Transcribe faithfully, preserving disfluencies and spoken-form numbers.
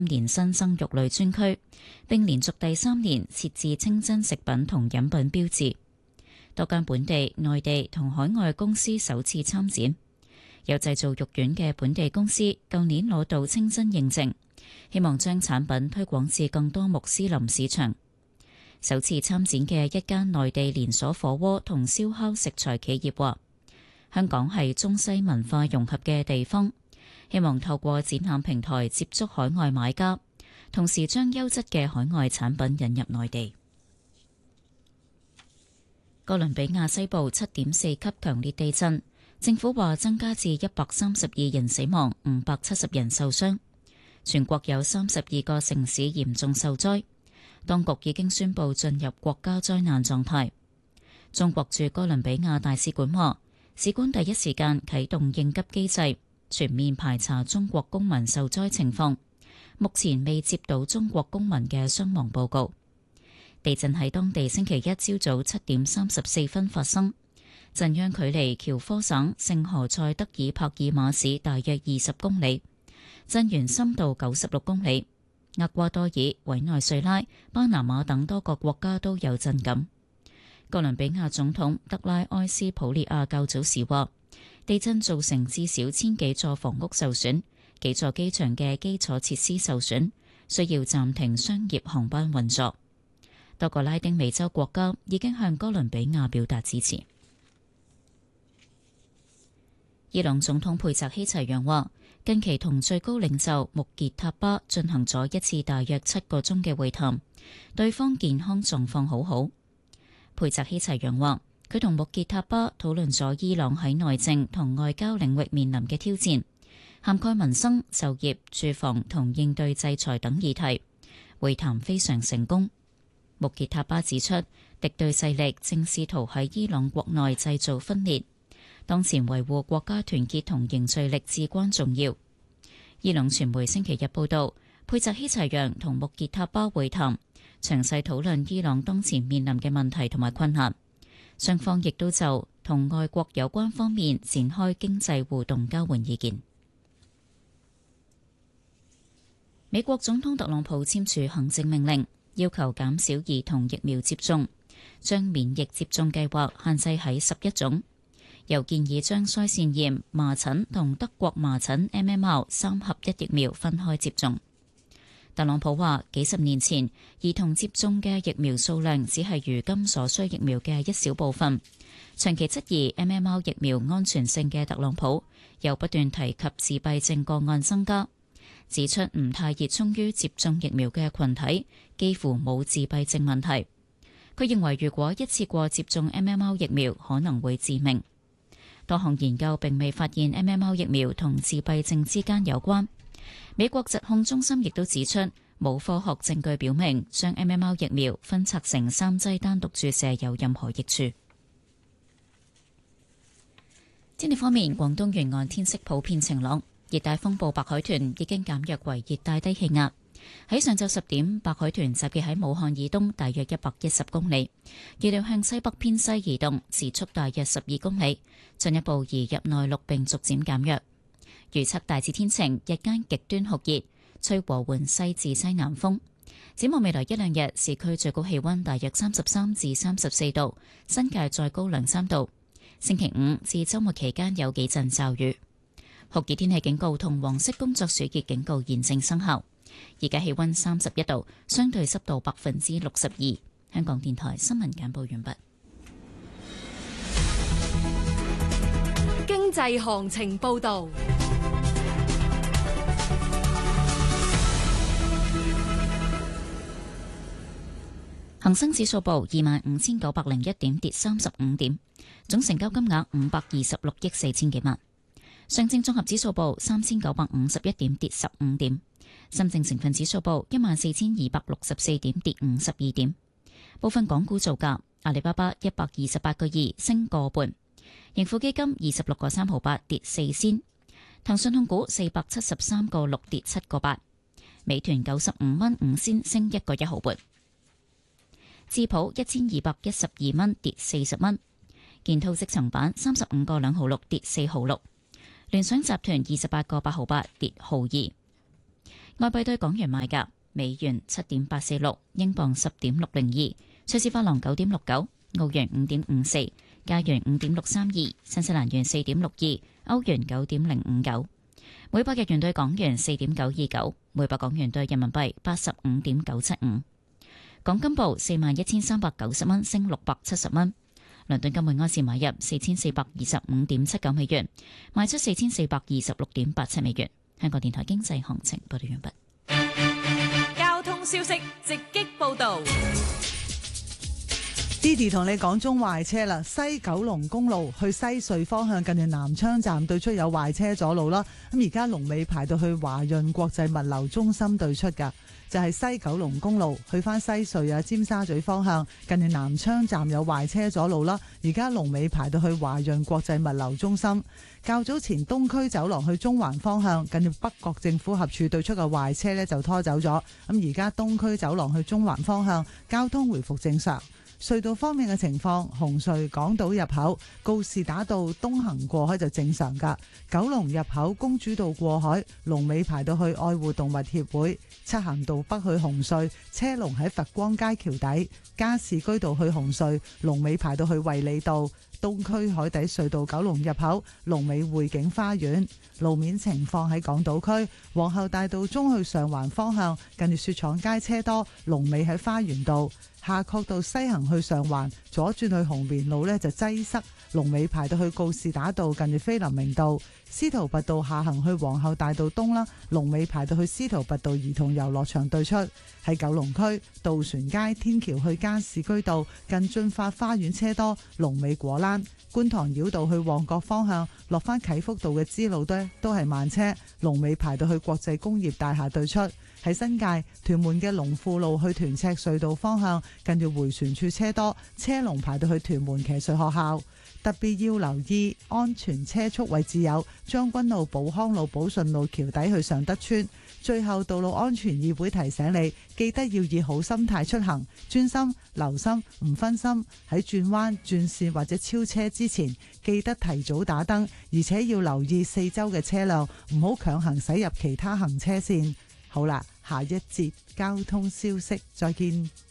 年新增肉類專區，並連續第三年設置清真食品同飲品標誌。多間本地、內地同海外公司首次參展，有製造肉丸嘅本地公司舊年攞到清真認證，希望將產品推廣至更多穆斯林市場。首次參展嘅一間內地連鎖火鍋同燒烤食材企業話，香港係中西文化融合嘅地方，希望透過展覽平台接觸海外買家，同時將優質嘅海外產品引入內地。哥倫比亞西部七點四級強烈地震，政府話增加至一百三十二人死亡，五百七十人受傷，全國有三十二個城市嚴重受災。當局已經宣布進入國家災難狀態。中國駐哥倫比亞大使館話，使館第一時間啟動應急機制，全面排查中國公民受災情況。目前未接到中國公民嘅傷亡報告。地震喺當地星期一朝早七點三十四分發生，震央距離喬科省聖何塞德爾帕爾馬市大約二十公里，震源深度九十六公里。厄瓜多爾、委內瑞拉、巴拿馬等多個國家都有震感。哥倫比亞總統德拉埃斯普列亞較早時話，地震造成至少千幾座房屋受損，幾座機場嘅基礎設施受損，需要暫停商業航班運作。多個拉丁美洲國家已經向哥倫比亞表達支持。伊朗總統佩澤希齊揚話，近期同最高領袖穆傑塔巴進行咗一次大約七個鐘嘅會談，對方健康狀況好好。佩澤希齊揚話，佢同穆傑塔巴討論咗伊朗喺內政同外交領域面臨嘅挑戰，涵蓋民生、就業、住房同應對制裁等議題。會談非常成功。穆傑塔巴指出，敵對勢力正試圖喺伊朗國內製造分裂。當前維護國家團結同凝聚力至關重要。伊朗傳媒星期日報道，佩澤希齊揚同穆傑塔巴會談，詳細討論伊朗當前面臨嘅問題同埋困難。雙方亦都就同外國有關方面展開經濟互動交換意見。美國總統特朗普簽署行政命令，要求減少兒童疫苗接種，將免疫接種計劃限制喺十一種。又建議將腮腺炎、麻疹同德國麻疹 M M R 三合一疫苗分開接種。特朗普話，幾十年前兒童接種嘅疫苗數量只係如今所需疫苗嘅一小部分。長期質疑 M M R 疫苗安全性嘅特朗普，又不斷提及自閉症個案增加，指出唔太熱衷於接種疫苗嘅群體幾乎冇自閉症問題。佢認為如果一次過接種 M M R 疫苗可能會致命。多項研究並未發現 M M R 疫苗同自閉症之間有關。美國疾控中心亦都指出，冇科學證據表明將 M M R 疫苗分拆成三劑單獨注射有任何益處。天氣方面，廣東沿岸天色普遍晴朗，熱帶風暴白海豚已經減弱為熱帶低氣壓。喺上晝十點，白海豚集結喺武漢以東大約一百一十公里，預料向西北偏西移動，時速大約十二公里，進一步移入內陸並逐漸減弱。預測大致天晴，日間極端酷熱，吹和緩西至西南風。展望未來一兩日，市區最高氣溫大約三十三至三十四度，新界再高兩三度。星期五至周末期間有幾陣驟雨。酷熱天氣警告同黃色工作暑熱警告現正生效。而家氣溫三十一度，相對濕度百分之六十二。香港電台新聞簡報完畢。 經濟行情報道。 恒生指數報二萬五千九百零一點，跌三十五點，總成交金額五百二十六億四千幾萬。上證綜合指數報三千九百五十一點，跌十五點。深證成分指數報一萬四千二百六十四點，跌五十二點。部分港股造價：阿里巴巴一百二十八個二，升個半；盈富基金二十六個三毫八，跌四仙；騰訊控股四百七十三個六，跌七個八；美團九十五蚊五仙，升一個一毫半；智普一千二百一十二蚊，跌四十蚊；建滔積層板三十五個兩毫六，跌四毫六；聯想集團二十八個八毫八，跌毫二。 外幣對港元賣價：美元七點八四六，英鎊十點六零二，瑞士法郎九點六九，澳元五點五四，加元五點六三二，新西蘭元四點六二，歐元九點零五九。每百日元對港元四點九二九，每百港元對人民幣八十五點九七五。港金報四萬一千三百九十蚊，升六百七十蚊。倫敦金每安士買入四千四百二十五點七九美元，賣出四千四百二十六點八七美元。香港電台經濟行情報道完畢。 交通消息直擊報道。 Didi 同你講中壞車啦，西九龍公路去西隧方向近住南昌站對出有壞車阻路啦。咁而家龍尾排到去華潤國際物流中心對出噶，就係西九龍公路去翻西隧啊尖沙咀方向近住南昌站有壞車阻路啦。而家龍尾排到去華潤國際物流中心。較早前東區走廊去中環方向近住北角政府合署對出嘅壞車呢就拖走咗。咁而家東區走廊去中環方向交通回復正常。隧道方面嘅情況，紅隧港島入口告士打道東行過海就正常噶，九龍入口公主道過海龍尾排到去愛護動物協會，漆咸道北去紅隧車龍喺佛光街橋底，加士居道去紅隧龍尾排到去衛理道，東區海底隧道九龍入口龍尾匯景花園。路面情況喺港島區皇后大道中去上環方向近住雪廠街車多，龍尾喺花園道。夏慤道西行去上環左轉去紅棉路呢就擠塞，龍尾排到去告士打道近住菲林明道。司徒拔道下行去皇后大道東啦，龍尾排到去司徒拔道兒童遊樂場對出。喺九龍區渡船街天橋去加士居道近駿發花園車多，龍尾果欄。觀塘繞道去旺角方向落返啟福道嘅支路呢都係慢車，龍尾排到去國際工業大廈對出。喺新界屯門嘅龍富路去屯赤隧道方向近住迴旋處車多，車龍排到去屯門騎術學校。特別要留意安全車速位置有將軍澳寶康路寶順路橋底去尚德村。最後，道路安全議會提醒你，記得要以好心態出行，專心留心唔分心，喺轉彎轉線或者超車之前記得提早打燈，而且要留意四周嘅車輛，唔好強行駛入其他行車線。好啦，下一節交通消息再見。